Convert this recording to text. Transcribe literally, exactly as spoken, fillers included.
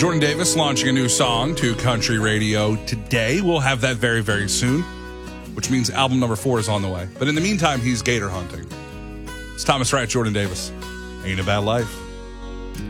Jordan Davis launching a new song to country radio today. We'll have that very, very soon, which means album number four is on the way. But in the meantime, he's gator hunting. It's Thomas Wright, Jordan Davis. Ain't a Bad Life.